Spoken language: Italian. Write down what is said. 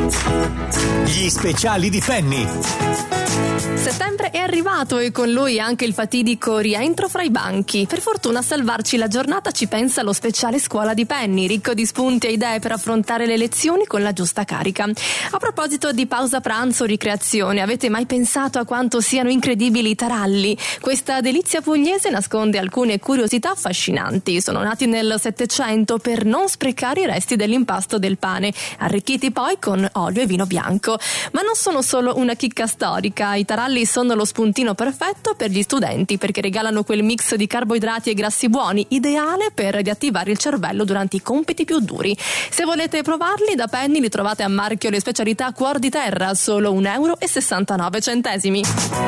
Gli speciali di Penny. Settembre è arrivato e con lui anche il fatidico rientro fra i banchi. Per fortuna a salvarci la giornata ci pensa lo speciale scuola di Penny, ricco di spunti e idee per affrontare le lezioni con la giusta carica. A proposito di pausa pranzo o ricreazione, avete mai pensato a quanto siano incredibili i taralli? Questa delizia pugliese nasconde alcune curiosità affascinanti. Sono nati nel Settecento per non sprecare i resti dell'impasto del pane, arricchiti poi con olio e vino bianco. Ma non sono solo una chicca storica, i taralli sono lo spuntino perfetto per gli studenti perché regalano quel mix di carboidrati e grassi buoni, ideale per riattivare il cervello durante i compiti più duri. Se volete provarli, da Penny li trovate a marchio le specialità Cuor di Terra, solo €1,69.